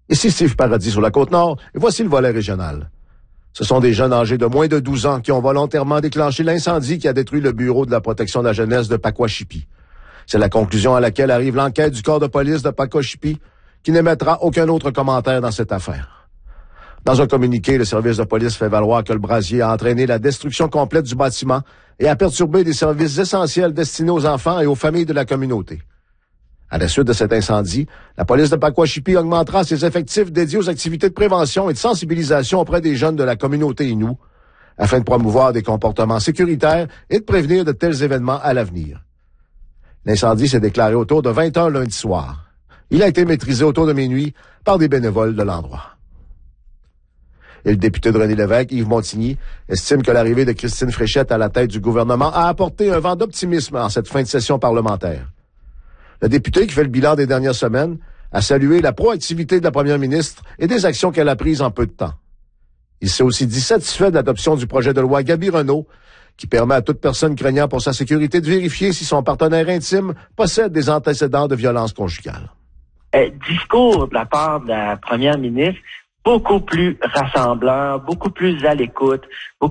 Ici Steve Paradis sur la Côte-Nord, et voici le volet régional. Ce sont des jeunes âgés de moins de 12 ans qui ont volontairement déclenché l'incendie qui a détruit le bureau de la protection de la jeunesse de Pacoashippi. C'est la conclusion à laquelle arrive l'enquête du corps de police de Pacoashippi, qui n'émettra aucun autre commentaire dans cette affaire. Dans un communiqué, le service de police fait valoir que le brasier a entraîné la destruction complète du bâtiment et a perturbé des services essentiels destinés aux enfants et aux familles de la communauté. À la suite de cet incendie, la police de Pacoashippi augmentera ses effectifs dédiés aux activités de prévention et de sensibilisation auprès des jeunes de la communauté Innu, afin de promouvoir des comportements sécuritaires et de prévenir de tels événements à l'avenir. L'incendie s'est déclaré autour de 20h lundi soir. Il a été maîtrisé autour de minuit par des bénévoles de l'endroit. Et le député de René Lévesque, Yves Montigny, estime que l'arrivée de Christine Fréchette à la tête du gouvernement a apporté un vent d'optimisme en cette fin de session parlementaire. Le député, qui fait le bilan des dernières semaines, a salué la proactivité de la première ministre et des actions qu'elle a prises en peu de temps. Il s'est aussi dit satisfait de l'adoption du projet de loi Gaby Renault, qui permet à toute personne craignant pour sa sécurité de vérifier si son partenaire intime possède des antécédents de violence conjugale. Discours de la part de la première ministre beaucoup plus rassembleur, beaucoup plus à l'écoute,